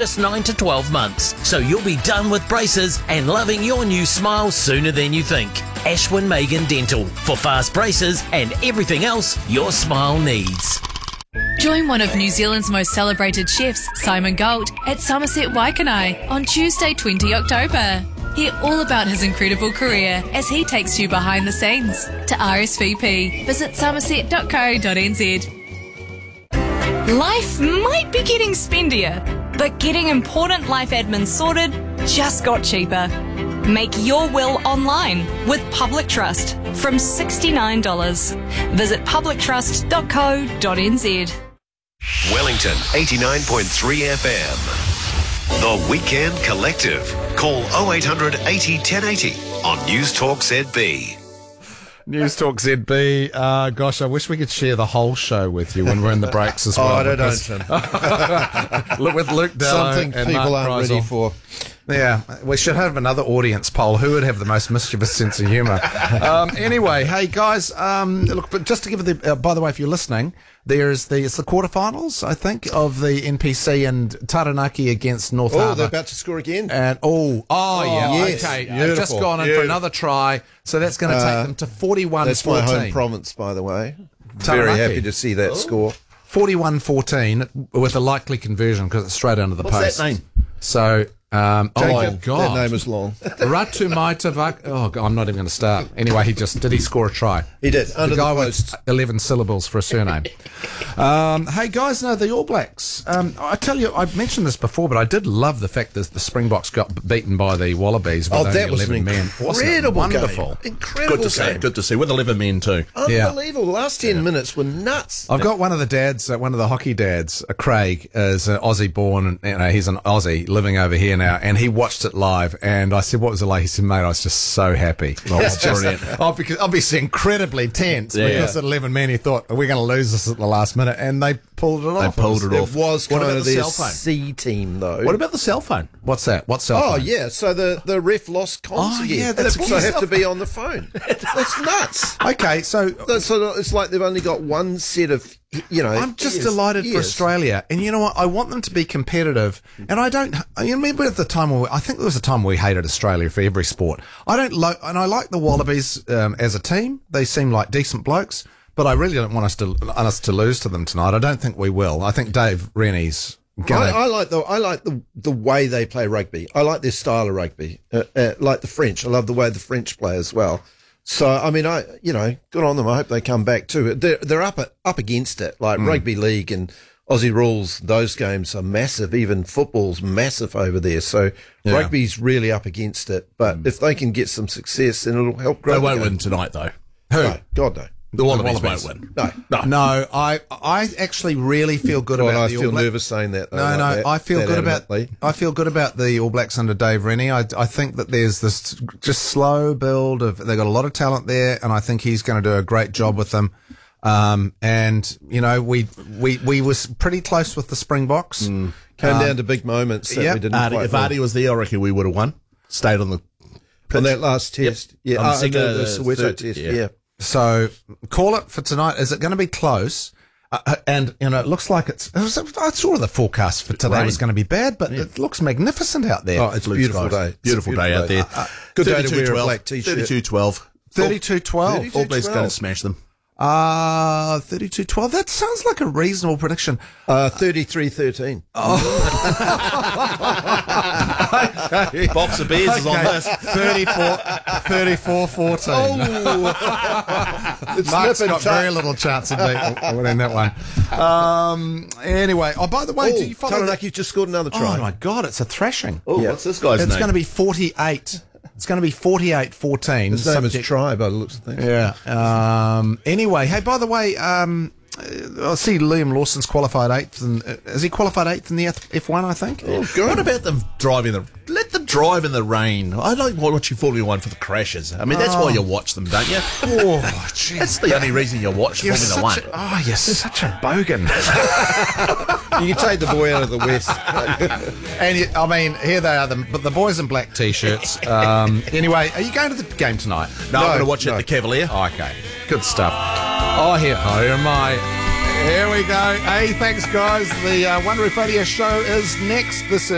just 9 to 12 months. So you'll be done with braces and loving your new smile sooner than you think. Ashwin Megan Dental, for fast braces and everything else your smile needs. Join one of New Zealand's most celebrated chefs, Simon Gold, at Somerset Waikanae on Tuesday 20 October. Hear all about his incredible career as he takes you behind the scenes. To RSVP, visit somerset.co.nz. Life might be getting spendier, but getting important life admin sorted just got cheaper. Make your will online with Public Trust from $69. Visit publictrust.co.nz. Wellington 89.3 FM. The Weekend Collective. Call 0800 80 1080 on News Talk ZB. News Talk ZB. Gosh, I wish we could share the whole show with you when we're in the breaks as well. I don't know, Tim. With Luke Dallin Something and people Mark aren't Kreisel. ready for. Yeah, we should have another audience poll. Who would have the most mischievous sense of humour? Anyway, hey guys, look, but just to give the, by the way, if you're listening, it's the quarterfinals, I think, of the NPC and Taranaki against North Harbour. Oh, they're about to score again. And yeah, yes. okay. Beautiful. They've just gone in for another try, so that's going to take them to 41-14. That's my home province, by the way. Very Taranaki. happy to see that score. 41-14 with a likely conversion because it's straight under the post. What's that name? So, Jacob, God. that name is long. Ratu Maitavak. Oh, God, I'm not even going to start. Anyway, did he score a try? He did, under the guy post. with 11 syllables for a surname. Hey, guys, no, the All Blacks. I tell you, I've mentioned this before, but I did love the fact that the Springboks got beaten by the Wallabies with only That was 11 an men. incredible Wonderful. game. Incredible Good to see. game. Good to see. With 11 men too. Unbelievable. The last 10 minutes were nuts. I've got one of the dads, one of the hockey dads, Craig, is an Aussie born, and he's an Aussie living over here now, and he watched it live, and I said, what was it like? He said, mate, I was just so happy. Oh, it's brilliant. Because obviously incredibly tense, because at 11 men he thought, we're going to lose this at the last minute, and they pulled it off. They pulled it off. It was What kind about of the their cell phone? C team, though. What about the cell phone? What's that? What cell phone? Oh, yeah. So the ref lost comms again. yeah, that's so I have to be on the phone. That's nuts. Okay, so So it's like they've only got one set of, I'm just delighted for Australia, and you know what? I want them to be competitive, and I don't. You remember at the time I think there was a time we hated Australia for every sport. I don't like, and I like the Wallabies as a team. They seem like decent blokes, but I really don't want us to lose to them tonight. I don't think we will. I think Dave Rennie's gonna. I like the way they play rugby. I like their style of rugby, like the French. I love the way the French play as well. So I mean, good on them. I hope they come back too. They're up against it. Like rugby league and Aussie rules, those games are massive. Even football's massive over there. So rugby's really up against it. But if they can get some success, then it'll help grow. They won't win tonight, though. Who? No, God no. The Wallabies won't win. No. I actually really feel good about I the feel All Blacks. nervous saying that. Though, I feel good about the All Blacks under Dave Rennie. I think that there's this just slow build of, they've got a lot of talent there, and I think he's going to do a great job with them. And we were pretty close with the Springboks. Came down to big moments that we didn't quite If Artie was there, I reckon we would have won. Stayed on the pitch. on that last test. On The Soweto third, test. yeah. Yeah. So call it for tonight. Is it going to be close? And it looks like I saw the forecast for today was going to be bad, but it looks magnificent out there. Oh, it's a beautiful day. Beautiful day out there. Good day to wear a black t-shirt. 32-12. 32-12. All Blacks going to smash them. 32-12. That sounds like a reasonable prediction. 33-13. Box of beers is on this. 34-14. It's Mark's nip and got tuck. very little chance of winning that one. Anyway, by the way, do you follow Taranaki just scored another try. Oh my God, it's a thrashing. Oh, what's this guy's name? It's going to be 48. It's going to be 48-14. His name is Try by the looks of things. Yeah. Anyway, hey, by the way, I see Liam Lawson's qualified 8th. And has he qualified 8th in the F1, I think? Oh, good. What about them driving let them drive in the rain? I like watching Formula 1 for the crashes. I mean, that's why you watch them, don't you? Oh, jeez. That's the only reason you watch Formula 1. You're such a bogan. You can take the boy out of the West. And here they are, the boys in black t-shirts. Anyway, are you going to the game tonight? No, I'm going to watch it at the Cavalier. Oh, okay, good stuff. Oh, here am I. Here we go. Hey, thanks, guys. The One Roof Radio show is next. This is